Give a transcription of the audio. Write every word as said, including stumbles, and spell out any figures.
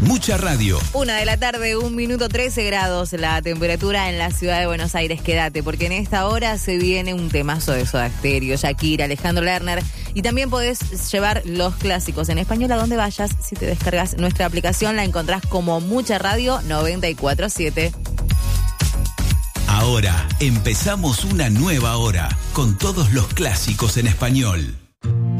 Mucha radio. Una de la tarde, un minuto trece grados la temperatura en la ciudad de Buenos Aires. Quédate, porque en esta hora se viene un temazo de Soda Stereo, Shakira, Alejandro Lerner. Y también podés llevar los clásicos en español a donde vayas. Si te descargas nuestra aplicación, la encontrás como Mucha Radio noventa y cuatro siete. Ahora empezamos una nueva hora con todos los clásicos en español.